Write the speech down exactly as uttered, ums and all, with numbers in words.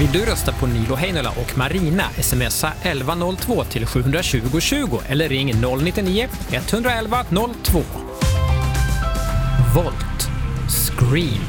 Vill du rösta på Nilo Heinola och Marina, smsa elva noll två till sju tjugo tjugo eller ring noll nio nio ett ett ett noll två. Volt. Scream.